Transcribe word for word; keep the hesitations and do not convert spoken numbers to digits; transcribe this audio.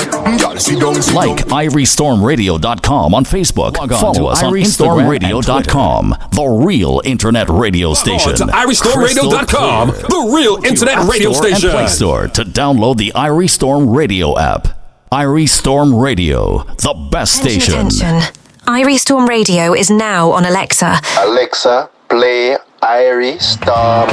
Girl, sit down, sit down. Like irie storm radio dot com on Facebook. Log on Follow to us on irie storm radio dot com, the real internet radio station. Log on to irie storm radio dot com, the real internet App radio Store station. And Play Store to download the irie Storm Radio app. irie Storm Radio, the best station. Attention. irie Storm Radio is now on Alexa. Alexa, play irie Storm.